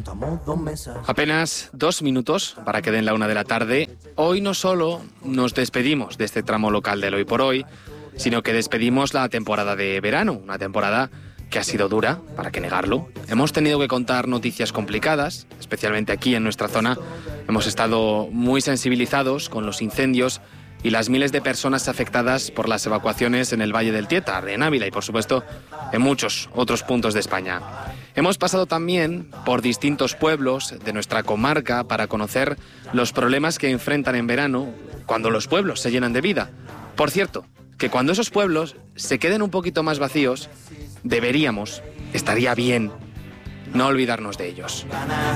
Apenas 2 minutos para que den la 1 de la tarde. Hoy no solo nos despedimos de este tramo local del Hoy por Hoy, sino que despedimos la temporada de verano, una temporada que ha sido dura, para qué negarlo. Hemos tenido que contar noticias complicadas, especialmente aquí en nuestra zona. Hemos estado muy sensibilizados con los incendios y las miles de personas afectadas por las evacuaciones en el Valle del Tieta, en Ávila y, por supuesto, en muchos otros puntos de España. Hemos pasado también por distintos pueblos de nuestra comarca para conocer los problemas que enfrentan en verano cuando los pueblos se llenan de vida. Por cierto, que cuando esos pueblos se queden un poquito más vacíos, estaría bien no olvidarnos de ellos.